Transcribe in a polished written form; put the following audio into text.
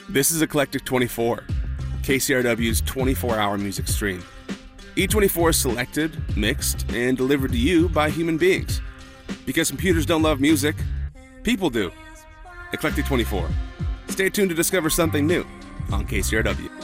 This is Eclectic 24, KCRW's 24-hour music stream. E24 is selected, mixed, and delivered to you by human beings. Because computers don't love music, people do. Eclectic 24. Stay tuned to discover something new on KCRW.